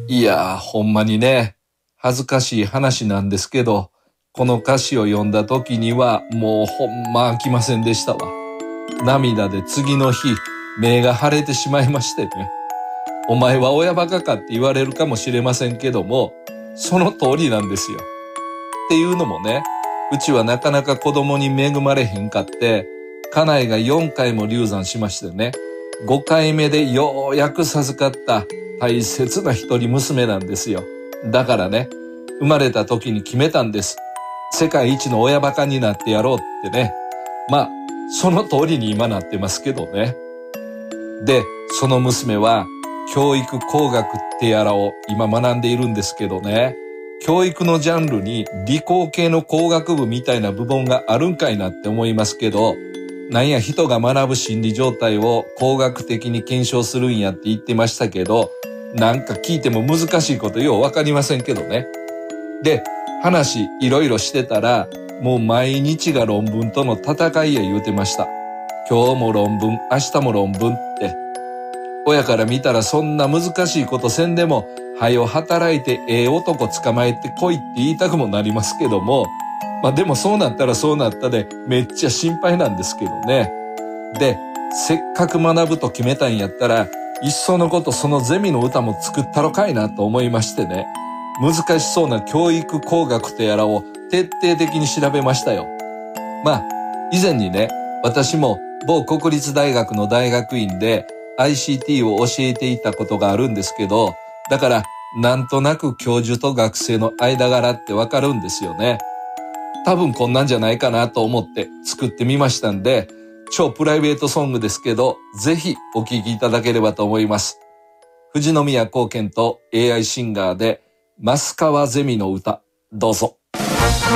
いやー、ほんまにね、恥ずかしい話なんですけど、この歌詞を読んだ時にはもうほんま飽きませんでしたわ。涙で次の日、目が腫れてしまいましてね。お前は親バカかって言われるかもしれませんけども、その通りなんですよ。っていうのもね、うちはなかなか子供に恵まれへんかって、家内が4回も流産しましてね、5回目でようやく授かった大切な一人娘なんですよ。だからね、生まれた時に決めたんです。世界一の親バカになってやろうってね。まあ、その通りに今なってますけどね。で、その娘は教育工学ってやらを今学んでいるんですけどね。教育のジャンルに理工系の工学部みたいな部門があるんかいなって思いますけど、なんや人が学ぶ心理状態を工学的に検証するんやって言ってましたけど、なんか聞いても難しいことようわかりませんけどね。で、話いろいろしてたら、もう毎日が論文との戦いや言うてました。今日も論文、明日も論文って。親から見たらそんな難しいことせんでも、はよ働いて男捕まえてこいって言いたくもなりますけども、でもそうなったらそうなったでめっちゃ心配なんですけどね。で、せっかく学ぶと決めたんやったら、いっそのことそのゼミの歌も作ったろかいなと思いましてね。難しそうな教育工学とやらを徹底的に調べましたよ。以前にね、私も某国立大学の大学院で ICT を教えていたことがあるんですけど、だからなんとなく教授と学生の間柄ってわかるんですよね。多分こんなんじゃないかなと思って作ってみましたんで、超プライベートソングですけど、ぜひお聴きいただければと思います。富士宮光健と AI シンガーで、増川ゼミの歌、どうぞ。